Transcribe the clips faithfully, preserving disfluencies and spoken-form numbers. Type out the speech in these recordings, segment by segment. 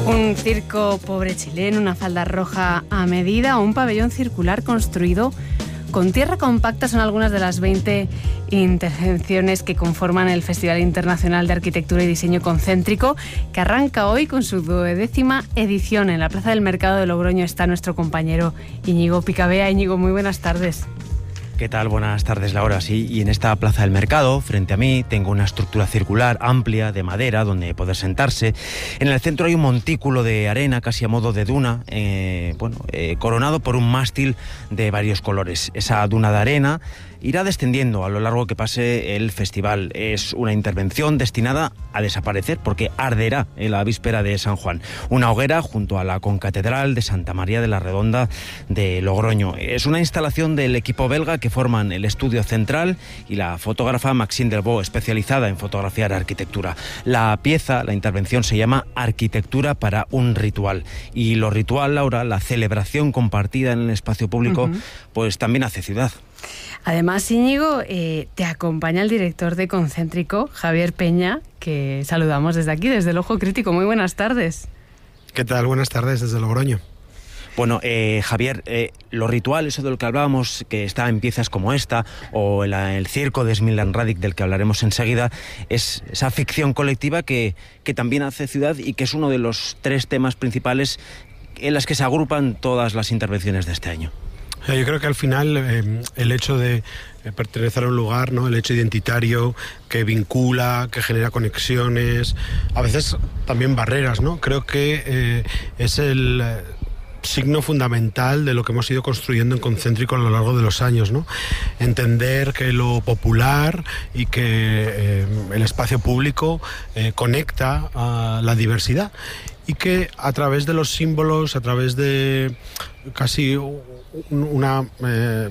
Un circo pobre chileno, una falda roja a medida o un pabellón circular construido con tierra compacta son algunas de las veinte intervenciones que conforman el Festival Internacional de Arquitectura y Diseño Concéntrico, que arranca hoy con su duodécima edición. En la Plaza del Mercado de Logroño está nuestro compañero Íñigo Picabea. Íñigo, muy buenas tardes. ¿Qué tal? Buenas tardes, Laura. Sí, y en esta Plaza del Mercado, frente a mí, tengo una estructura circular amplia de madera donde poder sentarse. En el centro hay un montículo de arena, casi a modo de duna, eh, bueno, eh, coronado por un mástil de varios colores. Esa duna de arena irá descendiendo a lo largo que pase el festival. Es una intervención destinada a desaparecer porque arderá en la víspera de San Juan. Una hoguera junto a la concatedral de Santa María de la Redonda de Logroño. Es una instalación del equipo belga que forman el estudio central y la fotógrafa Maxime Delvaux, especializada en fotografiar arquitectura. La pieza, la intervención, se llama Arquitectura para un ritual. Y lo ritual, Laura, la celebración compartida en el espacio público, uh-huh. pues también hace ciudad. Además, Íñigo, eh, te acompaña el director de Concéntrico, Javier Peña, que saludamos desde aquí, desde el Ojo Crítico. Muy buenas tardes. ¿Qué tal? Buenas tardes desde Logroño. Bueno, eh, Javier, eh, lo ritual, eso de lo que hablábamos, que está en piezas como esta, o el, el circo de Smiljan Radic, del que hablaremos enseguida, es esa ficción colectiva que, que también hace ciudad y que es uno de los tres temas principales en las que se agrupan todas las intervenciones de este año. Yo creo que al final eh, el hecho de pertenecer a un lugar, ¿no? El hecho identitario que vincula, que genera conexiones, a veces también barreras, ¿no? Creo que eh, es el eh, signo fundamental de lo que hemos ido construyendo en Concéntrico a lo largo de los años, ¿no? Entender que lo popular y que eh, el espacio público eh, conecta a la diversidad y que a través de los símbolos, a través de casi una eh,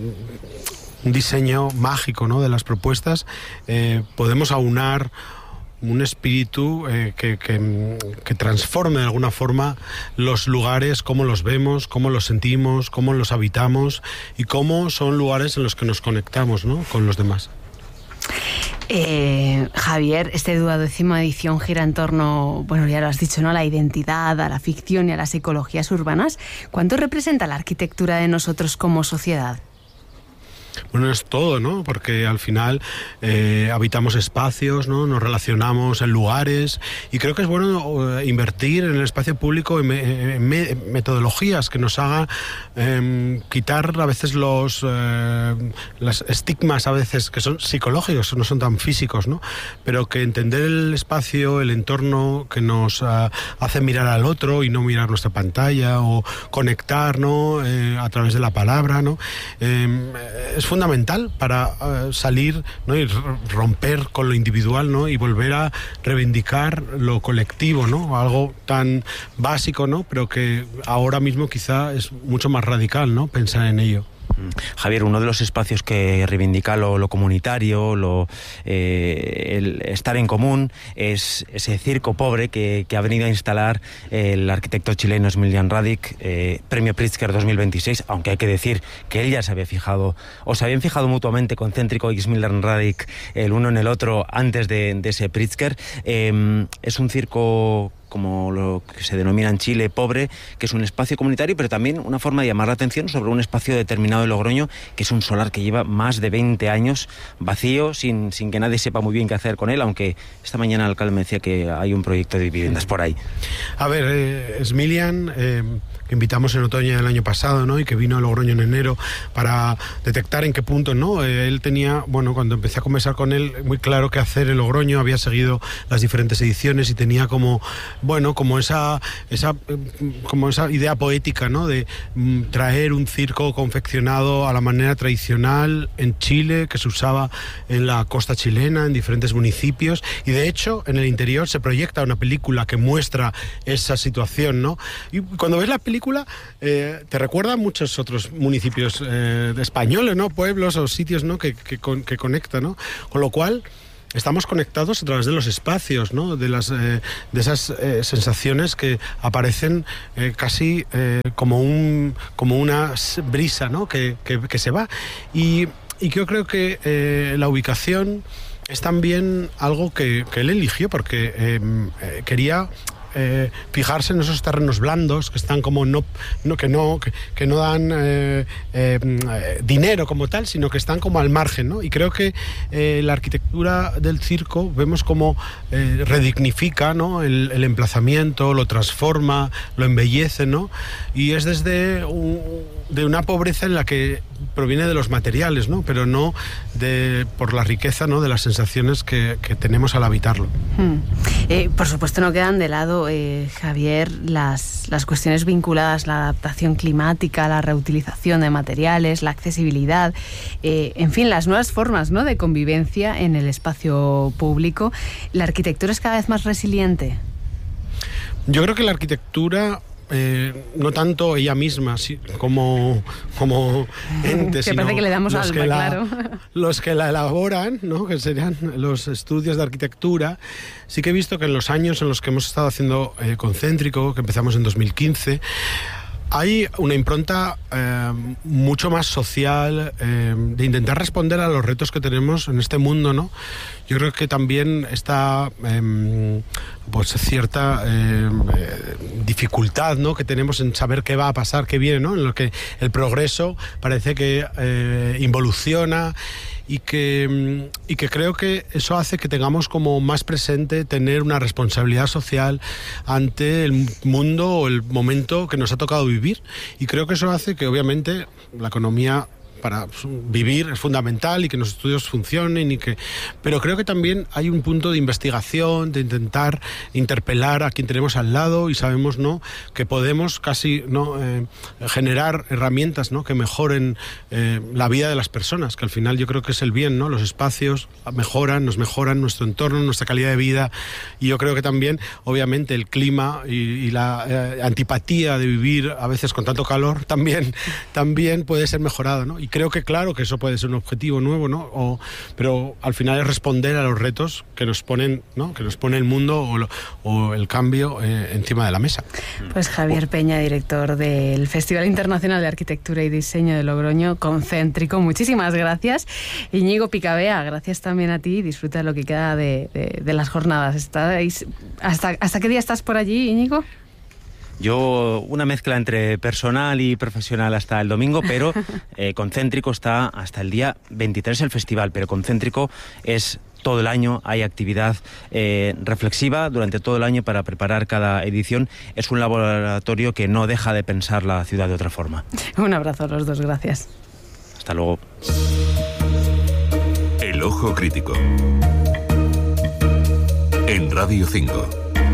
un diseño mágico, ¿no? de las propuestas, eh, podemos aunar un espíritu eh, que, que, que transforme de alguna forma los lugares, cómo los vemos, cómo los sentimos, cómo los habitamos y cómo son lugares en los que nos conectamos, ¿no? con los demás. Eh, Javier, esta duodécima edición gira en torno, bueno, ya lo has dicho, ¿no?, a la identidad, a la ficción y a las ecologías urbanas. ¿Cuánto representa la arquitectura de nosotros como sociedad? Bueno, es todo, ¿no? Porque al final eh, habitamos espacios, ¿no? Nos relacionamos en lugares y creo que es bueno eh, invertir en el espacio público en, me, en me, metodologías que nos hagan eh, quitar a veces los eh, las estigmas a veces que son psicológicos, no son tan físicos, ¿no? Pero que entender el espacio, el entorno que nos uh, hace mirar al otro y no mirar nuestra pantalla o conectar, ¿no? Eh, a través de la palabra, ¿no? Eh, es fundamental para uh, salir, ¿no? y romper con lo individual, ¿no? y volver a reivindicar lo colectivo, ¿no? Algo tan básico, ¿no? pero que ahora mismo quizá es mucho más radical, ¿no? pensar en ello. Javier, uno de los espacios que reivindica lo, lo comunitario, lo, eh, el estar en común, es ese circo pobre que, que ha venido a instalar el arquitecto chileno Smiljan Radic, eh, Premio Pritzker dos mil veintiséis, aunque hay que decir que él ya se había fijado, o se habían fijado mutuamente Concéntrico y Smiljan Radic, el uno en el otro, antes de, de ese Pritzker. Eh, es un circo, como lo que se denomina en Chile, pobre, que es un espacio comunitario, pero también una forma de llamar la atención sobre un espacio determinado de Logroño, que es un solar que lleva más de veinte años vacío, sin, sin que nadie sepa muy bien qué hacer con él, aunque esta mañana el alcalde me decía que hay un proyecto de viviendas por ahí. A ver, eh, Smiljan, eh, que invitamos en otoño del año pasado, ¿no? y que vino a Logroño en enero para detectar en qué punto, ¿no? Eh, él tenía, bueno, cuando empecé a conversar con él, muy claro qué hacer en Logroño, había seguido las diferentes ediciones y tenía como bueno, como esa, esa, como esa idea poética, ¿no? de mm, traer un circo confeccionado a la manera tradicional en Chile, que se usaba en la costa chilena, en diferentes municipios, y de hecho en el interior se proyecta una película que muestra esa situación, ¿no? Y cuando ves la película eh, te recuerda a muchos otros municipios eh, españoles, ¿no? Pueblos o sitios, ¿no? que, que, que conectan, ¿no? Con lo cual estamos conectados a través de los espacios, ¿no? de, las, eh, de esas eh, sensaciones que aparecen eh, casi eh, como, un, como una brisa, ¿no? que, que, que se va. Y, y yo creo que eh, la ubicación es también algo que, que él eligió porque eh, eh, quería eh, fijarse en esos terrenos blandos que están como no, no que no que, que no dan eh, eh, dinero como tal, sino que están como al margen, ¿no? Y creo que eh, la arquitectura del circo vemos como eh, redignifica, ¿no? el, el emplazamiento, lo transforma, lo embellece, ¿no? Y es desde un, de una pobreza en la que proviene de los materiales, ¿no? Pero no de por la riqueza, ¿no? De las sensaciones que, que tenemos al habitarlo. Hmm. Eh, por supuesto no quedan de lado, eh, Javier, las, las cuestiones vinculadas a la adaptación climática, la reutilización de materiales, la accesibilidad, eh, en fin, las nuevas formas, ¿no? De convivencia en el espacio público. ¿La arquitectura es cada vez más resiliente? Yo creo que la arquitectura... Eh, no tanto ella misma sí, como, como ente, que sino parece que le damos los, alma, que la, claro. los que la elaboran, ¿no? Que serían los estudios de arquitectura. Sí que he visto que en los años en los que hemos estado haciendo eh, Concéntrico, que empezamos en dos mil quince, hay una impronta eh, mucho más social, eh, de intentar responder a los retos que tenemos en este mundo, ¿no? Yo creo que también está eh, pues cierta eh, dificultad, ¿no? Que tenemos en saber qué va a pasar, qué viene, ¿no? En lo que el progreso parece que eh, involuciona y que, y que creo que eso hace que tengamos como más presente tener una responsabilidad social ante el mundo o el momento que nos ha tocado vivir. Y creo que eso hace que obviamente la economía para vivir es fundamental y que los estudios funcionen y que, pero creo que también hay un punto de investigación, de intentar interpelar a quien tenemos al lado y sabemos, ¿no? Que podemos casi, ¿no? eh, generar herramientas, ¿no? Que mejoren eh, la vida de las personas, que al final yo creo que es el bien, ¿no? Los espacios mejoran, nos mejoran nuestro entorno, nuestra calidad de vida, y yo creo que también obviamente el clima y, y la eh, antipatía de vivir a veces con tanto calor también, también puede ser mejorado, ¿no? Y creo que claro que eso puede ser un objetivo nuevo, ¿no? O, pero al final es responder a los retos que nos ponen, ¿no? Que nos pone el mundo o, lo, o el cambio eh, encima de la mesa. Pues Javier Peña, director del Festival Internacional de Arquitectura y Diseño de Logroño, Concéntrico, muchísimas gracias. Íñigo Picabea, gracias también a ti. Disfruta de lo que queda de, de, de las jornadas. ¿Estáis, hasta, ¿Hasta qué día estás por allí, Íñigo? Yo una mezcla entre personal y profesional hasta el domingo, pero eh, Concéntrico está hasta el día veintitrés el festival, pero Concéntrico es todo el año, hay actividad eh, reflexiva durante todo el año para preparar cada edición. Es un laboratorio que no deja de pensar la ciudad de otra forma. Un abrazo a los dos, gracias. Hasta luego. El Ojo Crítico en Radio cinco.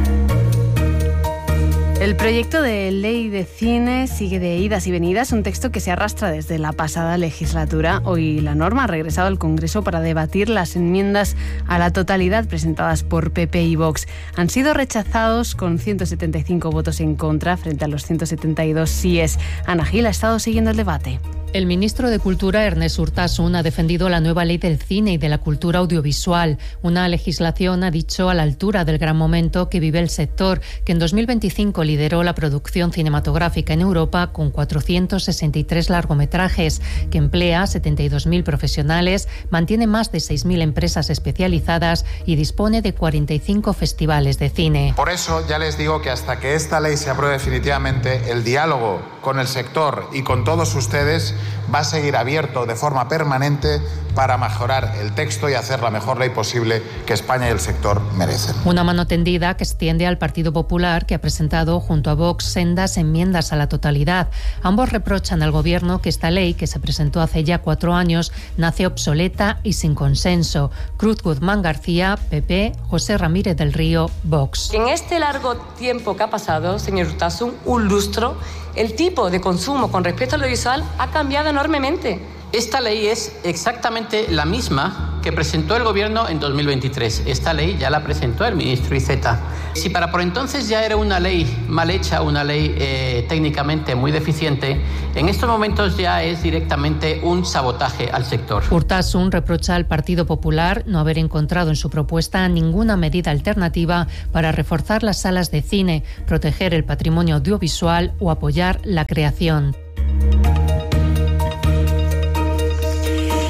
El proyecto de ley de cine sigue de idas y venidas, un texto que se arrastra desde la pasada legislatura. Hoy la norma ha regresado al Congreso para debatir las enmiendas a la totalidad presentadas por P P y Vox. Han sido rechazados con ciento setenta y cinco votos en contra frente a los ciento setenta y dos síes. Ana Gil ha estado siguiendo el debate. El ministro de Cultura, Ernest Urtasun, ha defendido la nueva ley del cine y de la cultura audiovisual, una legislación, ha dicho, a la altura del gran momento que vive el sector, que en dos mil veinticinco lideró la producción cinematográfica en Europa con cuatrocientos sesenta y tres largometrajes, que emplea setenta y dos mil profesionales, mantiene más de seis mil empresas especializadas y dispone de cuarenta y cinco festivales de cine. Por eso ya les digo que hasta que esta ley se apruebe definitivamente, el diálogo con el sector y con todos ustedes va a seguir abierto de forma permanente para mejorar el texto y hacer la mejor ley posible que España y el sector merecen. Una mano tendida que extiende al Partido Popular, que ha presentado junto a Vox sendas enmiendas a la totalidad. Ambos reprochan al Gobierno que esta ley, que se presentó hace ya cuatro años, nace obsoleta y sin consenso. Cruz Guzmán García, P P, José Ramírez del Río, Vox. En este largo tiempo que ha pasado, señor Urtasun, un lustro, el tipo de consumo con respecto al audiovisual ha cambiado enormemente. Esta ley es exactamente la misma que presentó el Gobierno en dos mil veintitrés. Esta ley ya la presentó el ministro Iceta. Si para por entonces ya era una ley mal hecha, una ley eh, técnicamente muy deficiente, en estos momentos ya es directamente un sabotaje al sector. Urtasun reprocha al Partido Popular no haber encontrado en su propuesta ninguna medida alternativa para reforzar las salas de cine, proteger el patrimonio audiovisual o apoyar la creación.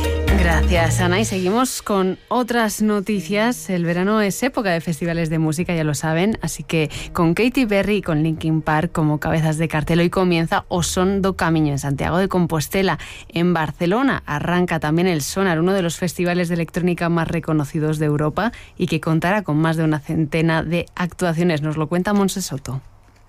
Gracias, Ana. Y seguimos con otras noticias. El verano es época de festivales de música, ya lo saben. Así que con Katy Perry y con Linkin Park como cabezas de cartel, hoy comienza O Son do Camiño en Santiago de Compostela. En Barcelona arranca también el Sonar, uno de los festivales de electrónica más reconocidos de Europa y que contará con más de una centena de actuaciones. Nos lo cuenta Montse Soto.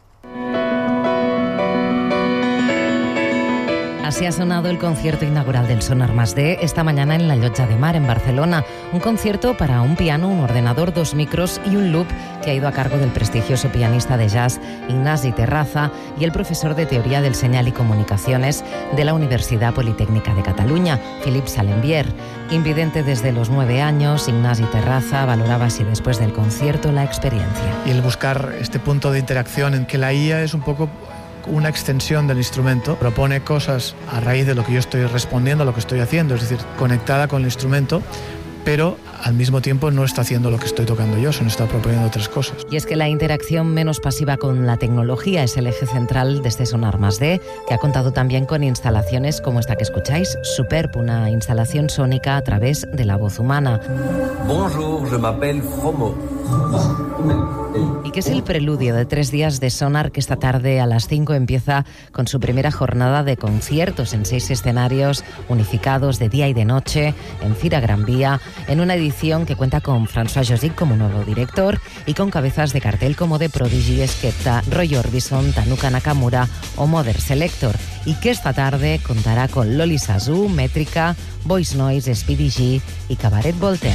Así ha sonado el concierto inaugural del Sonar Más D esta mañana en la Llotja de Mar, en Barcelona. Un concierto para un piano, un ordenador, dos micros y un loop que ha ido a cargo del prestigioso pianista de jazz Ignasi Terraza y el profesor de Teoría del Señal y Comunicaciones de la Universidad Politécnica de Cataluña, Philippe Salembier. Invidente desde los nueve años, Ignasi Terraza valoraba así después del concierto la experiencia. Y el buscar este punto de interacción en que la I A es un poco una extensión del instrumento, propone cosas a raíz de lo que yo estoy respondiendo, lo que estoy haciendo, es decir, conectada con el instrumento, pero al mismo tiempo no está haciendo lo que estoy tocando yo, sino está proponiendo otras cosas. Y es que la interacción menos pasiva con la tecnología es el eje central de este Sonar Más D, que ha contado también con instalaciones como esta que escucháis, Superb, una instalación sónica a través de la voz humana. Bonjour, je m'appelle Fromo. Y que es el preludio de tres días de Sonar que esta tarde a las cinco empieza con su primera jornada de conciertos en seis escenarios unificados de día y de noche en Fira Gran Vía, en una edición que cuenta con François Josic como nuevo director y con cabezas de cartel como The Prodigy, Skepta, Roy Orbison, Tanuka Nakamura o Mother Selector, y que esta tarde contará con Loli Sazú, Métrica, Voice Noise, Speedy G y Cabaret Voltaire.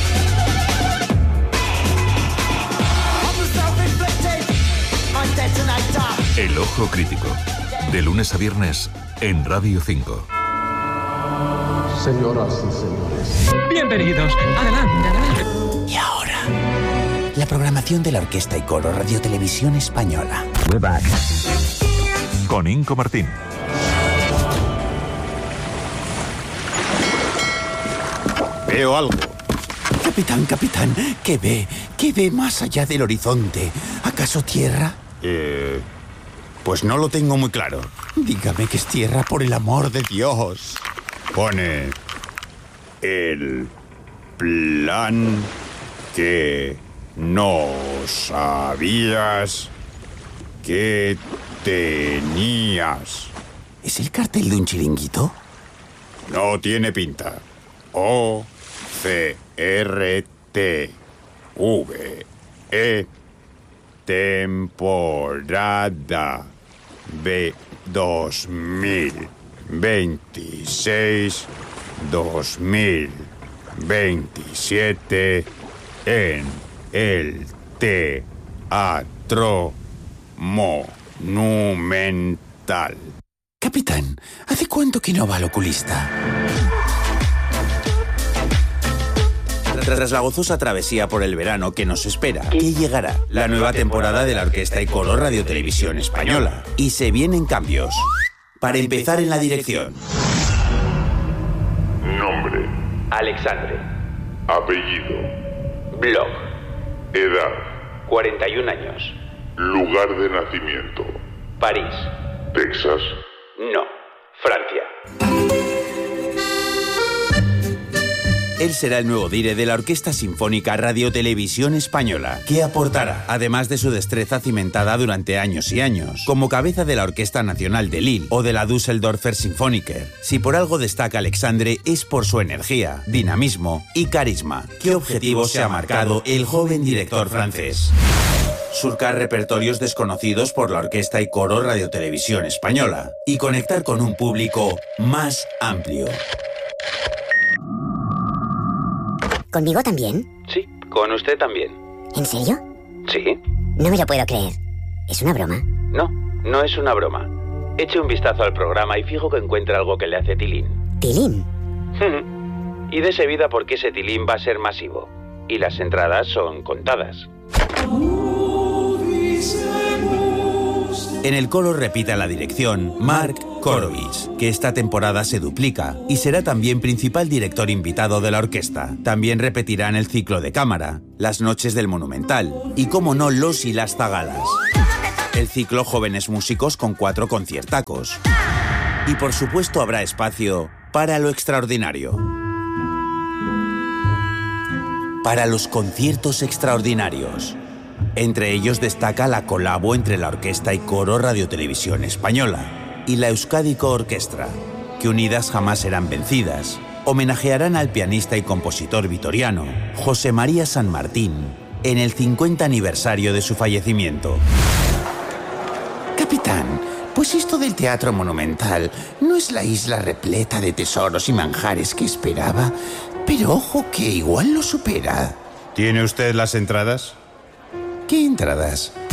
El Ojo Crítico, de lunes a viernes en Radio cinco. Señoras y señores. Bienvenidos. Adelante, adelante. Y ahora, la programación de la Orquesta y Coro Radio Televisión Española. We're back. Con Inco Martín. Veo algo. Capitán, capitán, ¿qué ve? ¿Qué ve más allá del horizonte? ¿Acaso tierra? Eh... Pues no lo tengo muy claro. Dígame que es tierra, por el amor de Dios. Pone... El plan que no sabías que tenías. ¿Es el cartel de un chiringuito? No tiene pinta. O C R T V E temporada de dos mil veintiséis dos mil veintisiete en el Teatro Monumental. Capitán, ¿hace cuánto que no va al oculista? Tras la gozosa travesía por el verano que nos espera, que llegará la nueva temporada de la Orquesta y Coro Radio Televisión Española. Y se vienen cambios. Para empezar, en la dirección. Nombre: Alexandre. Apellido: Blog. Edad: cuarenta y un años. Lugar de nacimiento: París. Texas. No, Francia. Él será el nuevo dire de la Orquesta Sinfónica Radio Televisión Española, que aportará, además de su destreza cimentada durante años y años, como cabeza de la Orquesta Nacional de Lille o de la Düsseldorfer Sinfoniker. Si por algo destaca Alexandre es por su energía, dinamismo y carisma. ¿Qué objetivo se ha marcado el joven director francés? Surcar repertorios desconocidos por la Orquesta y Coro Radio Televisión Española y conectar con un público más amplio. ¿Conmigo también? Sí, con usted también. ¿En serio? Sí. No me lo puedo creer. ¿Es una broma? No, no es una broma. Eche un vistazo al programa y fijo que encuentra algo que le hace tilín. ¿Tilín? Y dese vida porque ese tilín va a ser masivo. Y las entradas son contadas. En el coro repita la dirección Mark Korovich, que esta temporada se duplica y será también principal director invitado de la orquesta. También repetirá en el ciclo de cámara, las noches del Monumental y, como no, los y las zagalas. El ciclo Jóvenes Músicos con cuatro conciertacos. Y por supuesto habrá espacio para lo extraordinario. para los conciertos extraordinarios. Entre ellos destaca la colabo entre la Orquesta y Coro Radio Televisión Española y la Euskadiko Orquestra, que unidas jamás serán vencidas, homenajearán al pianista y compositor vitoriano José María San Martín en el cincuenta aniversario de su fallecimiento. Capitán, pues esto del Teatro Monumental no es la isla repleta de tesoros y manjares que esperaba, pero ojo que igual lo supera. ¿Tiene usted las entradas? ¿Qué entradas?